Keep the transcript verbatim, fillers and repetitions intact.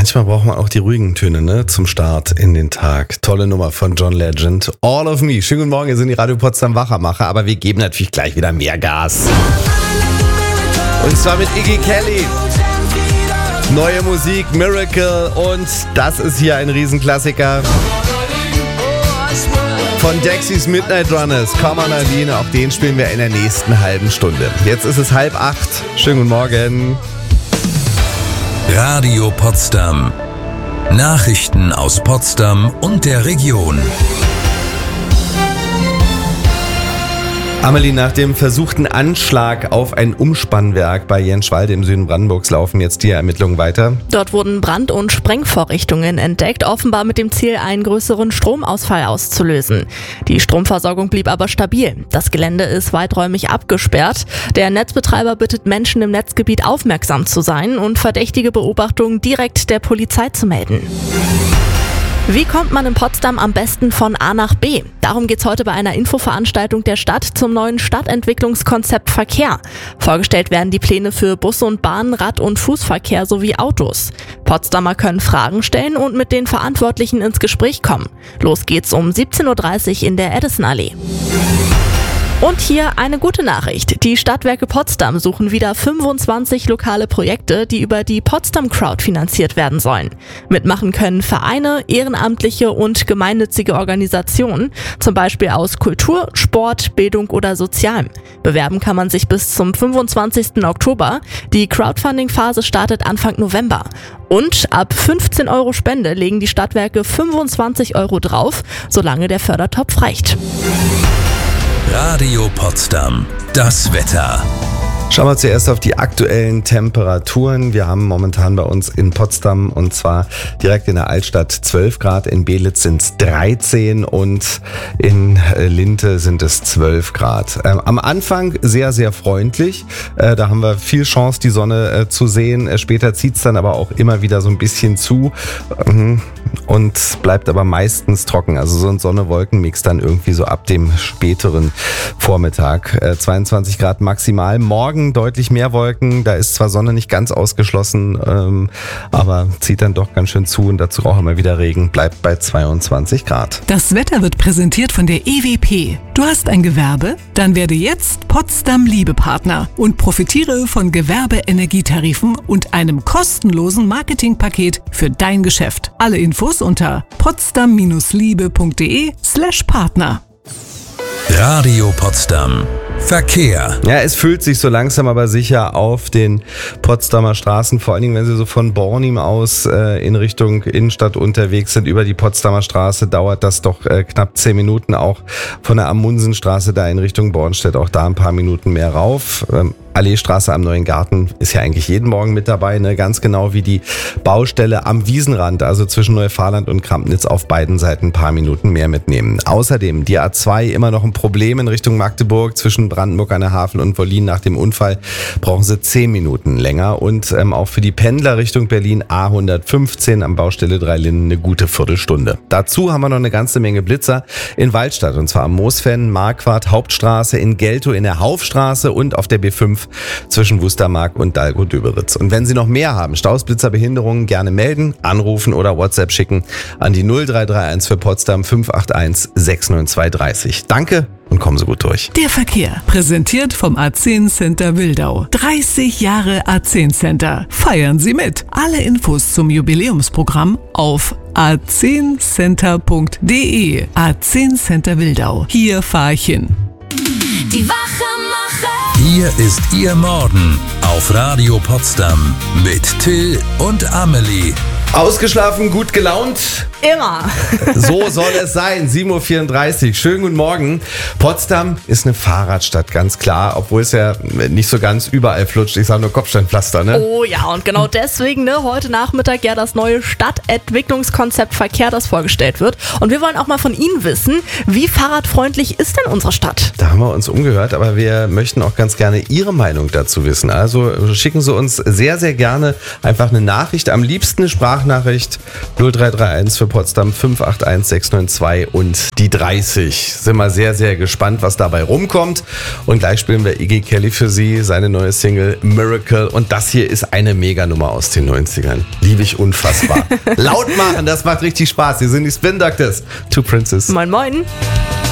Manchmal braucht man auch die ruhigen Töne, ne, zum Start in den Tag. Tolle Nummer von John Legend. All of Me. Schönen guten Morgen, hier sind die Radio Potsdam Wachermacher, aber wir geben natürlich gleich wieder mehr Gas. Und zwar mit Iggy Kelly. Neue Musik, Miracle, und das ist hier ein Riesenklassiker von Dexys Midnight Runners. Come on, Nadine, auch den spielen wir in der nächsten halben Stunde. Jetzt ist es halb acht. Schönen guten Morgen. Radio Potsdam. Nachrichten aus Potsdam und der Region. Amelie, nach dem versuchten Anschlag auf ein Umspannwerk bei Jenschwalde im Süden Brandenburgs laufen jetzt die Ermittlungen weiter. Dort wurden Brand- und Sprengvorrichtungen entdeckt, offenbar mit dem Ziel, einen größeren Stromausfall auszulösen. Die Stromversorgung blieb aber stabil. Das Gelände ist weiträumig abgesperrt. Der Netzbetreiber bittet Menschen im Netzgebiet aufmerksam zu sein und verdächtige Beobachtungen direkt der Polizei zu melden. Wie kommt man in Potsdam am besten von A nach B? Darum geht's heute bei einer Infoveranstaltung der Stadt zum neuen Stadtentwicklungskonzept Verkehr. Vorgestellt werden die Pläne für Busse und Bahnen, Rad- und Fußverkehr sowie Autos. Potsdamer können Fragen stellen und mit den Verantwortlichen ins Gespräch kommen. Los geht's um siebzehn Uhr dreißig in der Edison-Allee. Und hier eine gute Nachricht. Die Stadtwerke Potsdam suchen wieder fünfundzwanzig lokale Projekte, die über die Potsdam Crowd finanziert werden sollen. Mitmachen können Vereine, ehrenamtliche und gemeinnützige Organisationen, zum Beispiel aus Kultur, Sport, Bildung oder Sozialem. Bewerben kann man sich bis zum fünfundzwanzigsten Oktober. Die Crowdfunding-Phase startet Anfang November. Und ab fünfzehn Euro Spende legen die Stadtwerke fünfundzwanzig Euro drauf, solange der Fördertopf reicht. Radio Potsdam. Das Wetter. Schauen wir zuerst auf die aktuellen Temperaturen. Wir haben momentan bei uns in Potsdam, und zwar direkt in der Altstadt, zwölf Grad, in Belitz sind es dreizehn und in Linte sind es zwölf Grad. Ähm, am Anfang sehr, sehr freundlich. Äh, da haben wir viel Chance, die Sonne äh, zu sehen. Äh, später zieht es dann aber auch immer wieder so ein bisschen zu ähm, und bleibt aber meistens trocken. Also so ein Sonne-Wolken-Mix dann irgendwie so ab dem späteren Vormittag. Äh, zweiundzwanzig Grad maximal. Morgen deutlich mehr Wolken, da ist zwar Sonne nicht ganz ausgeschlossen, ähm, aber zieht dann doch ganz schön zu und dazu auch immer wieder Regen, bleibt bei zweiundzwanzig Grad. Das Wetter wird präsentiert von der E W P. Du hast ein Gewerbe? Dann werde jetzt Potsdam Liebepartner und profitiere von Gewerbeenergietarifen und einem kostenlosen Marketingpaket für dein Geschäft. Alle Infos unter potsdam-liebe.de slash Partner. Radio Potsdam. Verkehr. Ja, es füllt sich so langsam aber sicher auf den Potsdamer Straßen, vor allen Dingen, wenn Sie so von Bornim aus äh, in Richtung Innenstadt unterwegs sind. Über die Potsdamer Straße dauert das doch äh, knapp zehn Minuten, auch von der Amundsenstraße da in Richtung Bornstedt, auch da ein paar Minuten mehr rauf. Ähm, Alleestraße am Neuen Garten ist ja eigentlich jeden Morgen mit dabei, ne? Ganz genau wie die Baustelle am Wiesenrand, also zwischen Neufahrland und Krampnitz, auf beiden Seiten ein paar Minuten mehr mitnehmen. Außerdem die A zwei immer noch ein Problem in Richtung Magdeburg, zwischen Brandenburg an der Havel und Wollin. Nach dem Unfall brauchen sie zehn Minuten länger, und ähm, auch für die Pendler Richtung Berlin A hundertfünfzehn am Baustelle Drei Linden eine gute Viertelstunde. Dazu haben wir noch eine ganze Menge Blitzer in Waldstadt, und zwar am Moosfen, Marquardt, Hauptstraße, in Geltow in der Haufstraße und auf der B fünf zwischen Wustermark und Dalgow-Döberitz. Und wenn Sie noch mehr haben, Staus, Blitzer, Behinderungen, gerne melden, anrufen oder WhatsApp schicken an die null drei drei eins für Potsdam fünf acht eins sechs neun zwei drei null. Danke und kommen Sie gut durch. Der Verkehr, präsentiert vom A zehn Center Wildau. dreißig Jahre A zehn Center. Feiern Sie mit. Alle Infos zum Jubiläumsprogramm auf a zehn center punkt de. A zehn Center Wildau. Hier fahr ich hin. Die Wachermacher. Hier ist Ihr Morgen auf Radio Potsdam mit Till und Amelie. Ausgeschlafen, gut gelaunt? Immer. So soll es sein. sieben Uhr vierunddreißig. Schönen guten Morgen. Potsdam ist eine Fahrradstadt, ganz klar, obwohl es ja nicht so ganz überall flutscht. Ich sage nur Kopfsteinpflaster, ne? Oh ja, und genau deswegen, ne, heute Nachmittag ja das neue Stadtentwicklungskonzept Verkehr, das vorgestellt wird. Und wir wollen auch mal von Ihnen wissen, wie fahrradfreundlich ist denn unsere Stadt? Da haben wir uns umgehört, aber wir möchten auch ganz gerne Ihre Meinung dazu wissen. Also schicken Sie uns sehr, sehr gerne einfach eine Nachricht, am liebsten eine Sprachnachricht null drei drei eins für Potsdam fünf acht eins sechs neun zwei und die dreißig. Sind wir sehr, sehr gespannt, was dabei rumkommt. Und gleich spielen wir Iggy Kelly für Sie, seine neue Single Miracle. Und das hier ist eine Meganummer aus den neunzigern. Liebe ich unfassbar. Laut machen, das macht richtig Spaß. Hier sind die Spin Doctors. Two Princes. Moin, moin.